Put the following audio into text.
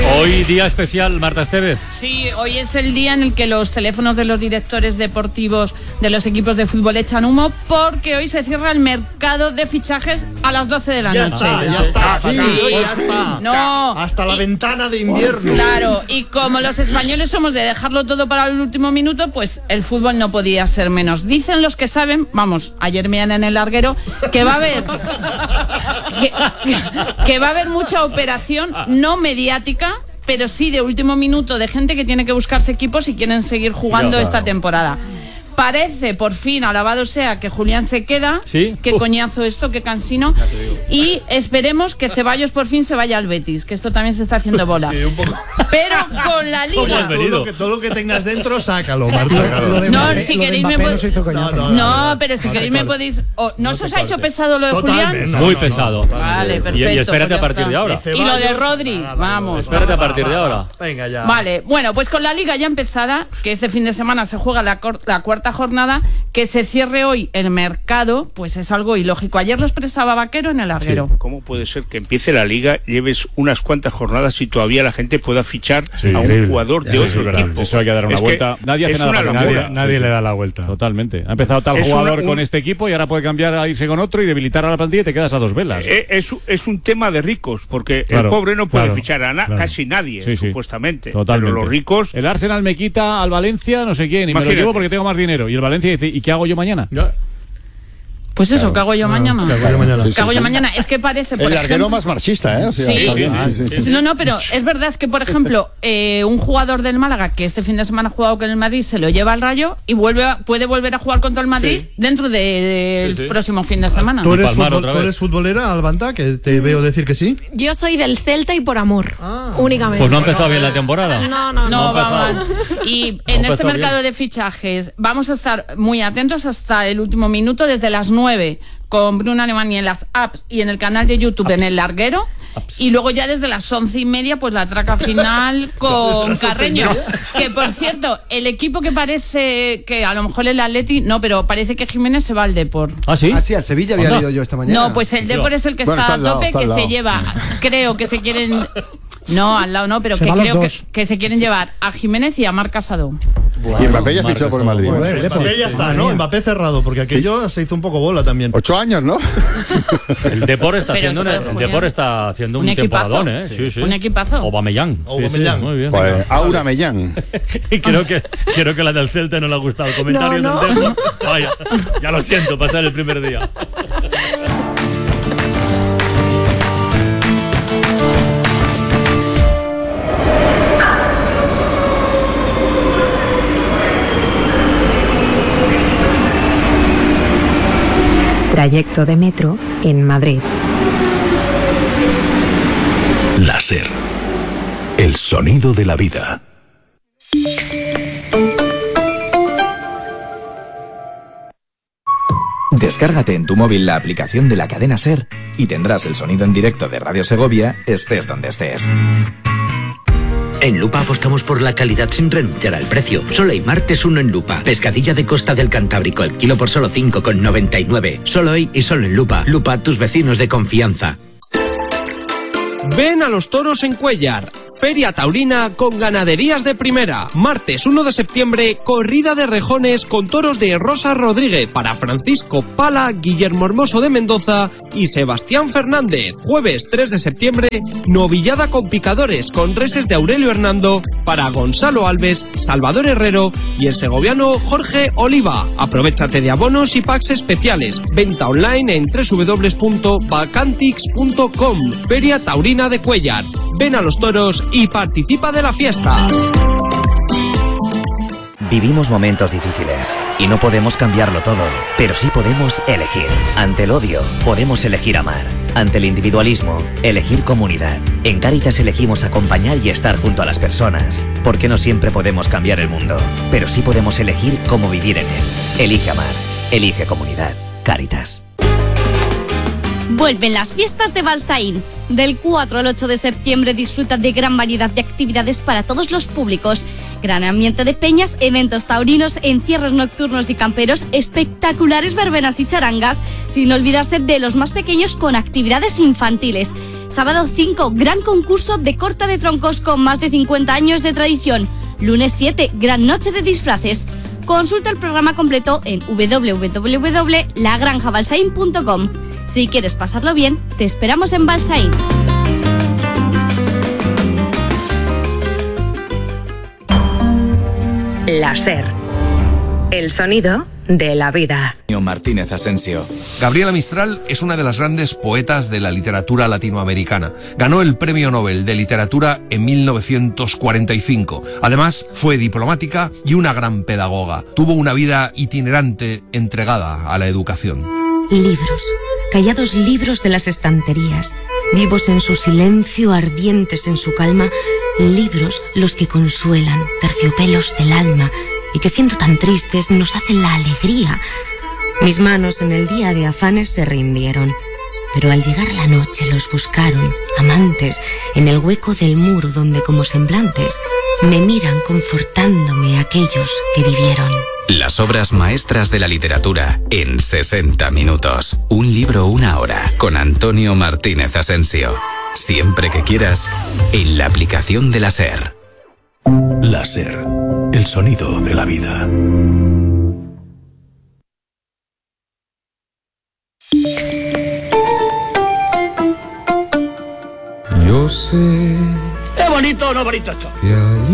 Hoy día especial, Marta Estevez. Sí, hoy es el día en el que los teléfonos de los directores deportivos de los equipos de fútbol echan humo, porque hoy se cierra el mercado de fichajes a las 12 de la noche. Ya está. No, hasta la ventana de invierno. Claro, y como los españoles somos de dejarlo todo para el último minuto, pues el fútbol no podía ser menos. Dicen los que saben, vamos, ayer me en el larguero, que va a haber que va a haber mucha operación no mediática, pero sí de último minuto, de gente que tiene que buscarse equipos y quieren seguir jugando esta temporada. Parece, por fin, alabado sea, que Julián se queda. ¿Sí? Qué coñazo esto, qué cansino. Y esperemos que Ceballos por fin se vaya al Betis, que esto también se está haciendo bola. Sí, un poco. Pero con la Liga... Todo lo que tengas dentro, sácalo, Marta. No, si queréis me podéis... No, pero si queréis me podéis... ¿No se os ha hecho pesado lo de Julián? Muy pesado. Vale, perfecto. Y espérate a partir de ahora. Y lo de Rodri, vamos. Espérate a partir de ahora. Venga ya. Vale, bueno, pues con la Liga ya empezada, que este fin de semana se juega la cuarta jornada, que se cierre hoy el mercado, pues es algo ilógico. Ayer lo expresaba Vaquero en el larguero. Sí. ¿Cómo puede ser que empiece la Liga, lleves unas cuantas jornadas y todavía la gente pueda fichar a un jugador de otro equipo? Eso hay que dar una vuelta. Nadie hace nada para nadie le da la vuelta. Totalmente. Ha empezado tal jugador con este equipo y ahora puede cambiar a irse con otro y debilitar a la plantilla y te quedas a dos velas. Es un tema de ricos, porque el pobre no puede fichar a casi nadie, supuestamente. Totalmente. Pero los ricos... El Arsenal me quita al Valencia, no sé quién, y me lo llevo porque tengo más dinero. Y el Valencia dice, ¿y qué hago yo mañana? Pues eso, ¿qué hago yo mañana? ¿Qué hago yo mañana? Es que parece, por el larguero más marxista, ¿eh? O sea, sí. No, pero es verdad que, por ejemplo, un jugador del Málaga que este fin de semana ha jugado con el Madrid se lo lleva al Rayo y puede volver a jugar contra el Madrid dentro del próximo fin de semana. ¿Tú eres futbolera, Albanta, que te veo decir que sí? Yo soy del Celta y por amor, únicamente. Pues no ha empezado bien la temporada. No, vamos. Y en este mercado de fichajes vamos a estar muy atentos hasta el último minuto, desde las 9 con Bruno Alemany en las apps y en el canal de YouTube en el larguero. Y luego ya desde las 11:30 pues la traca final con Carreño, que por cierto, el equipo que parece que a lo mejor el Atleti, no, pero parece que Jiménez se va al Depor. ¿Ah, sí? Al Sevilla había leído yo esta mañana. No, pues el Depor es el que está a tope, que se lleva, creo que se quieren... No, al lado no, pero que creo que se quieren llevar a Jiménez y a Marc Casado. Y Mbappé ya fichó por el Madrid. Mbappé ya está, ¿no? Mbappé cerrado, porque aquello se hizo un poco bola también. 8 años, ¿no? El Depor está haciendo un temporadón, ¿eh? Sí. Un equipazo. Aubameyang. Sí, muy bien. Pues Aurameyang. Y creo que la del Celta no le ha gustado el comentario del Depor. Vaya, ya lo siento, pasar el primer día. Trayecto de metro en Madrid. La SER. El sonido de la vida. Descárgate en tu móvil la aplicación de la cadena SER y tendrás el sonido en directo de Radio Segovia, estés donde estés. En Lupa apostamos por la calidad sin renunciar al precio. Solo hay martes 1 en Lupa. Pescadilla de Costa del Cantábrico, el kilo por solo 5,99. Solo hoy y solo en Lupa. Lupa, tus vecinos de confianza. Ven a los toros en Cuéllar. Feria taurina con ganaderías de primera. Martes 1 de septiembre, corrida de rejones con toros de Rosa Rodríguez para Francisco Pala, Guillermo Hermoso de Mendoza y Sebastián Fernández. Jueves 3 de septiembre, novillada con picadores con reses de Aurelio Hernando para Gonzalo Alves, Salvador Herrero y el segoviano Jorge Oliva. Aprovéchate de abonos y packs especiales. Venta online en www.vacantix.com. Feria taurina de Cuéllar. Ven a los toros y participa de la fiesta. Vivimos momentos difíciles y no podemos cambiarlo todo, pero sí podemos elegir. Ante el odio, podemos elegir amar. Ante el individualismo, elegir comunidad. En Cáritas elegimos acompañar y estar junto a las personas, porque no siempre podemos cambiar el mundo, pero sí podemos elegir cómo vivir en él. Elige amar, elige comunidad. Cáritas. Vuelven las fiestas de Balsaín. Del 4 al 8 de septiembre disfruta de gran variedad de actividades para todos los públicos. Gran ambiente de peñas, eventos taurinos, encierros nocturnos y camperos, espectaculares verbenas y charangas, sin olvidarse de los más pequeños con actividades infantiles. Sábado 5, gran concurso de corta de troncos con más de 50 años de tradición. Lunes 7, gran noche de disfraces. Consulta el programa completo en www.lagranjabalsain.com. Si quieres pasarlo bien, te esperamos en Balsain. La SER. El sonido de la vida. Martínez Asensio. Gabriela Mistral es una de las grandes poetas de la literatura latinoamericana. Ganó el Premio Nobel de Literatura en 1945. Además, fue diplomática y una gran pedagoga. Tuvo una vida itinerante entregada a la educación. Libros, callados libros de las estanterías, vivos en su silencio, ardientes en su calma, libros los que consuelan, terciopelos del alma, y que siendo tan tristes nos hacen la alegría. Mis manos en el día de afanes se rindieron, pero al llegar la noche los buscaron, amantes, en el hueco del muro donde como semblantes me miran confortándome aquellos que vivieron. Las obras maestras de la literatura en 60 minutos. Un libro, una hora, con Antonio Martínez Asensio. Siempre que quieras, en la aplicación de la SER. La SER, el sonido de la vida. Yo sé. ¿Es bonito o no bonito esto?